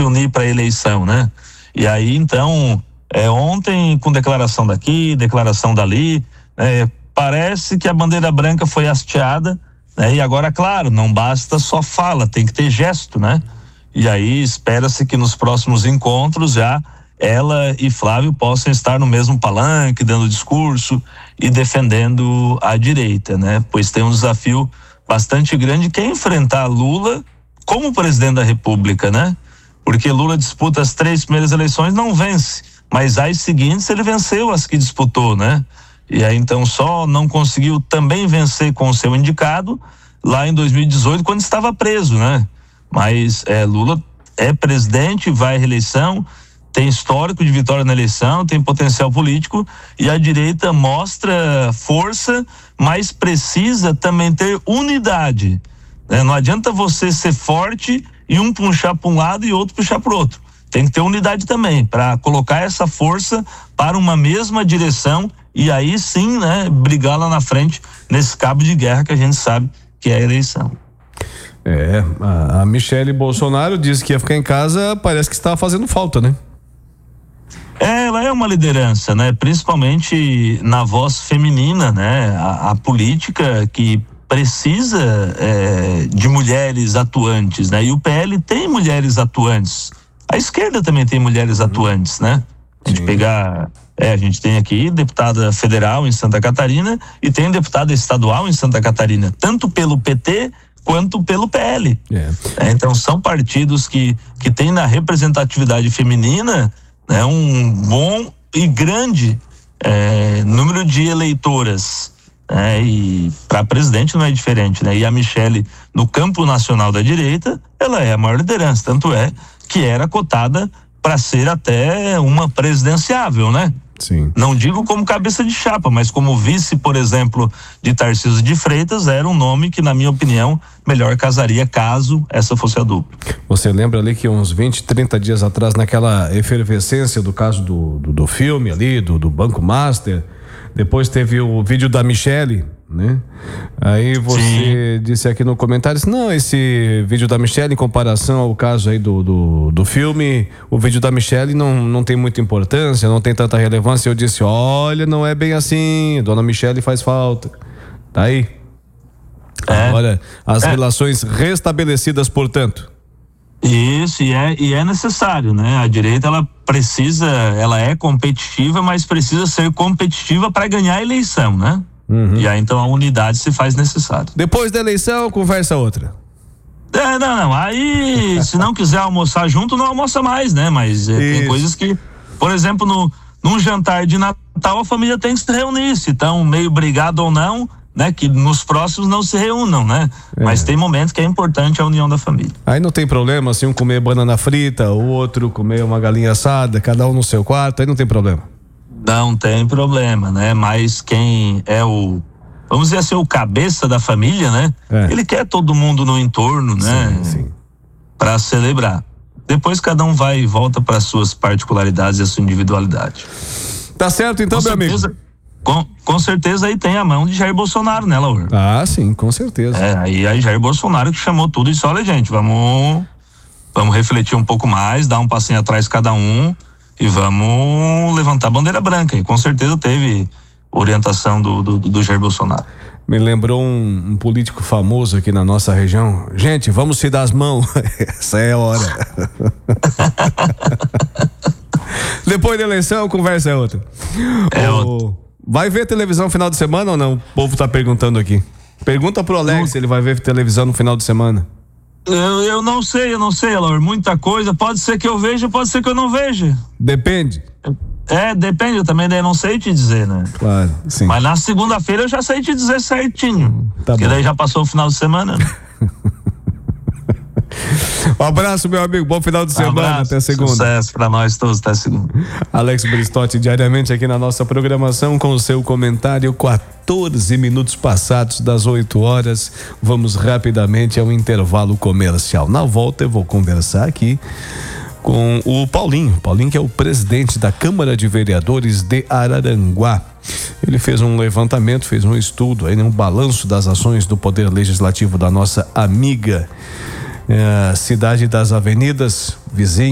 unir para a eleição, né? E aí, então, ontem, com declaração daqui, declaração dali, parece que a bandeira branca foi hasteada, né? E agora, claro, não basta só fala, tem que ter gesto, né? E aí espera-se que nos próximos encontros já ela e Flávio possam estar no mesmo palanque, dando discurso e defendendo a direita, né? Pois tem um desafio bastante grande, que é enfrentar Lula como presidente da República, né? Porque Lula disputa as 3 primeiras eleições, não vence, mas as seguintes ele venceu as que disputou, né? E aí então só não conseguiu também vencer com o seu indicado lá em 2018, quando estava preso, né? Mas Lula é presidente, vai à reeleição, tem histórico de vitória na eleição, tem potencial político, e a direita mostra força, mas precisa também ter unidade, né? Não adianta você ser forte e um puxar para um lado e outro puxar para o outro. Tem que ter unidade também para colocar essa força para uma mesma direção e aí sim, né, brigar lá na frente nesse cabo de guerra que a gente sabe que é a eleição. A Michele Bolsonaro disse que ia ficar em casa, parece que estava fazendo falta, né? Ela é uma liderança, né? Principalmente na voz feminina, né? A política que precisa de mulheres atuantes, né? E o PL tem mulheres atuantes. A esquerda também tem mulheres atuantes, né? A gente pegar, a gente tem aqui deputada federal em Santa Catarina e tem deputada estadual em Santa Catarina, tanto pelo PT quanto pelo PL. Então são partidos que têm na representatividade feminina, né, um bom e grande número de eleitoras, e para presidente não é diferente, né? E a Michele, no campo nacional da direita, ela é a maior liderança, tanto é que era cotada para ser até uma presidenciável, né? Sim. Não digo como cabeça de chapa, mas como vice, por exemplo, de Tarcísio de Freitas, era um nome que, na minha opinião, melhor casaria caso essa fosse a dupla. Você lembra ali que uns 20, 30 dias atrás, naquela efervescência do caso do filme ali, do Banco Master, depois teve o vídeo da Michele, né? Aí você disse aqui no comentário, não, esse vídeo da Michele em comparação ao caso aí do filme, o vídeo da Michele não tem muita importância, não tem tanta relevância. Eu disse, olha, não é bem assim, dona Michele faz falta. Tá aí. Agora, as relações restabelecidas, portanto. Isso, e é necessário, né? A direita, ela é competitiva, mas precisa ser competitiva para ganhar a eleição, né? E aí então a unidade se faz necessária. Depois da eleição, conversa outra. Não, aí se não quiser almoçar junto, não almoça mais, né? Mas tem coisas que, por exemplo, num jantar de Natal a família tem que se reunir, se estão meio brigado ou não, né? Que nos próximos não se reúnam, né? Mas tem momentos que é importante a união da família. Aí não tem problema, assim, um comer banana frita, o outro comer uma galinha assada, cada um no seu quarto, aí não tem problema. Não tem problema, né? Mas quem é vamos dizer assim, o cabeça da família, né? Ele quer todo mundo no entorno, né? Sim. Para celebrar. Depois cada um vai e volta para suas particularidades e a sua individualidade. Tá certo então, meu amigo? Com certeza aí tem a mão de Jair Bolsonaro, né, Laura? Ah, sim, com certeza. Aí Jair Bolsonaro que chamou tudo e disse, olha, gente, vamos refletir um pouco mais, dar um passinho atrás cada um e vamos levantar a bandeira branca. E com certeza teve orientação do Jair Bolsonaro. Me lembrou um político famoso aqui na nossa região. Gente, vamos se dar as mãos. Essa é a hora. Depois da eleição, a conversa é outra. Vai ver televisão no final de semana ou não? O povo tá perguntando aqui. Pergunta pro Alex se ele vai ver televisão no final de semana. Eu não sei, Laura. Muita coisa. Pode ser que eu veja, pode ser que eu não veja. Depende. Depende, eu também não sei te dizer, né? Claro, sim. Mas na segunda-feira eu já sei te dizer certinho. Porque daí já passou o final de semana. Um abraço, meu amigo, bom final de semana, até segunda. Sucesso pra nós todos, até segunda. Alex Bristotti, diariamente aqui na nossa programação com o seu comentário, 14 minutos passados das 8 horas, vamos rapidamente ao intervalo comercial. Na volta eu vou conversar aqui com o Paulinho que é o presidente da Câmara de Vereadores de Araranguá. Ele fez um levantamento, fez um estudo, um balanço das ações do Poder Legislativo da nossa amiga Cidade das Avenidas, vizinha